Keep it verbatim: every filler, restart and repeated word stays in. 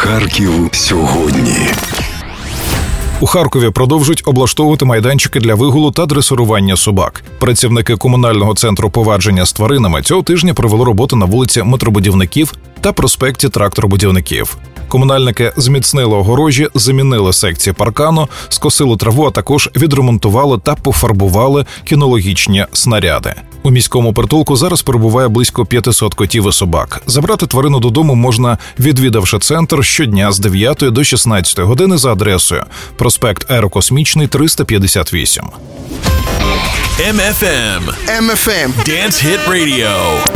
Харків сьогодні. У Харкові продовжують облаштовувати майданчики для вигулу та дресирування собак. Працівники комунального центру поводження з тваринами цього тижня провели роботу на вулиці Метробудівників та проспекті Тракторобудівників. Комунальники зміцнили огорожі, замінили секції паркану, скосили траву, а також відремонтували та пофарбували кінологічні снаряди. У міському притулку зараз перебуває близько п'ятсот котів і собак. Забрати тварину додому можна, відвідавши центр щодня з дев'ятої до шістнадцятої години за адресою проспект Аерокосмічний, триста п'ятдесят вісім. ем еф ем. ем еф ем. Dance Hit Radio.